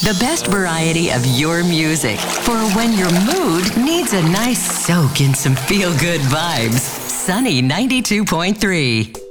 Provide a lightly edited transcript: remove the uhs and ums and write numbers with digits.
The best variety of your music for when your mood needs a nice soak in some feel-good vibes. Sunny 92.3.